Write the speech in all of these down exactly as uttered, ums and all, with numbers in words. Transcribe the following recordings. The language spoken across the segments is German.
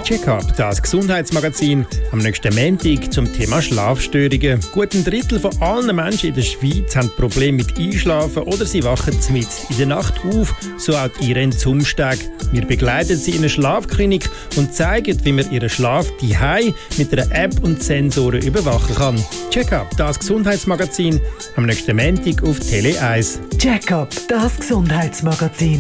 Check-up, das Gesundheitsmagazin am nächsten Montag zum Thema Schlafstörungen. Gut ein Drittel von allen Menschen in der Schweiz haben Probleme mit Einschlafen oder sie wachen mitten in der Nacht auf, so auch Irene Zumsteg. Wir begleiten sie in einer Schlafklinik und zeigen, wie man ihren Schlaf zu Hause mit einer App und Sensoren überwachen kann. Check-up, das Gesundheitsmagazin am nächsten Montag auf Tele eins. Check-up, das Gesundheitsmagazin.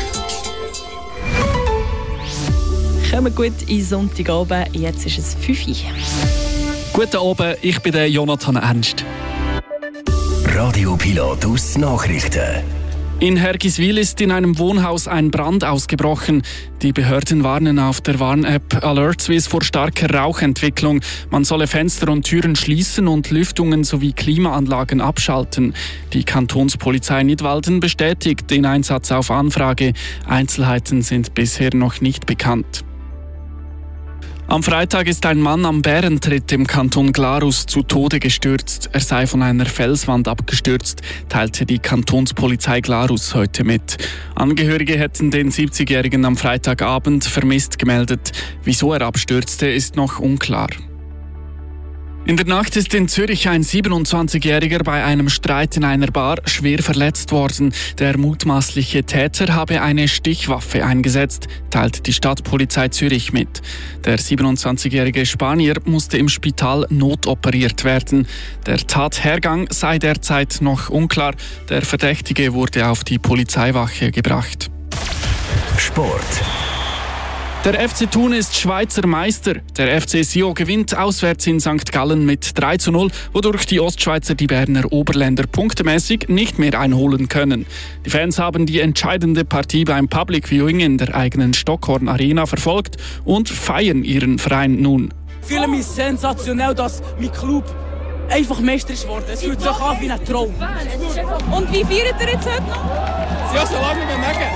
Kommen gut in Sonntagabend, jetzt ist es fünf Uhr. Guten Abend, ich bin der Jonathan Ernst. Radio Pilatus Nachrichten. In Hergiswil ist in einem Wohnhaus ein Brand ausgebrochen. Die Behörden warnen auf der Warn-App Alert Swiss vor starker Rauchentwicklung. Man solle Fenster und Türen schließen und Lüftungen sowie Klimaanlagen abschalten. Die Kantonspolizei Nidwalden bestätigt den Einsatz auf Anfrage. Einzelheiten sind bisher noch nicht bekannt. Am Freitag ist ein Mann am Bärentritt im Kanton Glarus zu Tode gestürzt. Er sei von einer Felswand abgestürzt, teilte die Kantonspolizei Glarus heute mit. Angehörige hätten den siebzigjährigen am Freitagabend vermisst gemeldet. Wieso er abstürzte, ist noch unklar. In der Nacht ist in Zürich ein siebenundzwanzigjähriger bei einem Streit in einer Bar schwer verletzt worden. Der mutmaßliche Täter habe eine Stichwaffe eingesetzt, teilt die Stadtpolizei Zürich mit. Der siebenundzwanzigjährige Spanier musste im Spital notoperiert werden. Der Tathergang sei derzeit noch unklar. Der Verdächtige wurde auf die Polizeiwache gebracht. Sport. Der F C Thun ist Schweizer Meister. Der F C Sion gewinnt auswärts in Sankt Gallen mit drei zu null, wodurch die Ostschweizer die Berner Oberländer punktemäßig nicht mehr einholen können. Die Fans haben die entscheidende Partie beim Public Viewing in der eigenen Stockhorn Arena verfolgt und feiern ihren Verein nun. Ich fühle mich sensationell, dass mein Club einfach Meister ist geworden. Es fühlt sich an wie ein Traum. Und wie feiert ihr jetzt heute noch? Ja, so lange wir mögen.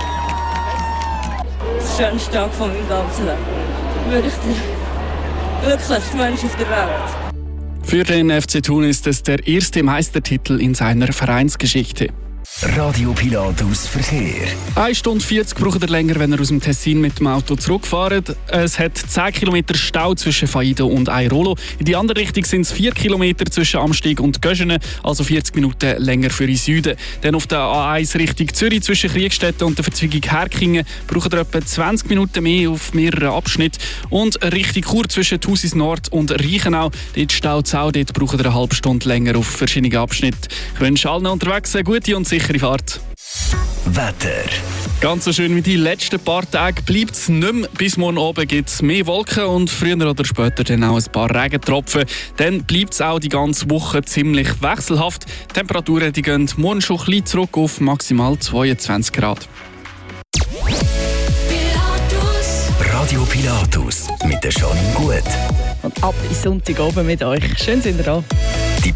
Der schönste Tag von meinem ganzen Leben. Wirklich der glücklichste Mensch auf der Welt. Für den F C Thun ist es der erste Meistertitel in seiner Vereinsgeschichte. Radio Pilatus Verkehr. eine Stunde vierzig braucht ihr länger, wenn ihr aus dem Tessin mit dem Auto zurückfahrt. Es hat zehn Kilometer Stau zwischen Faido und Airolo. In die andere Richtung sind es vier Kilometer zwischen Amsteg und Göschene, also vierzig Minuten länger für den Süden. Dann auf der A eins Richtung Zürich zwischen Kriegstetten und der Verzweigung Herkingen braucht ihr etwa zwanzig Minuten mehr auf mehreren Abschnitten. Und Richtung Chur zwischen Thusis Nord und Reichenau, dort staut es auch, dort braucht ihr eine halbe Stunde länger auf verschiedenen Abschnitten. Ich wünsche allen unterwegs eine gute und sichere Fahrt. Wetter. Ganz so schön wie die letzten paar Tage bleibt es nicht mehr. Bis morgen oben gibt es mehr Wolken und früher oder später dann auch ein paar Regentropfen. Dann bleibt es auch die ganze Woche ziemlich wechselhaft. Die Temperaturen die gehen morgen schon ein bisschen zurück auf maximal zweiundzwanzig Grad. Pilatus. Radio Pilatus mit der Janine Gut. Und ab in Sonntagabend mit euch. Schön sind ihr da.